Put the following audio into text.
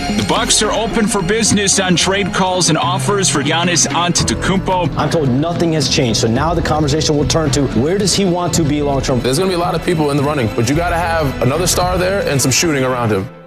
The Bucks are open for business on trade calls and offers for Giannis Antetokounmpo. I'm told nothing has changed, so now the conversation will turn to where does he want to be long term? There's going to be a lot of people in the running, but you got to have another star there and some shooting around him.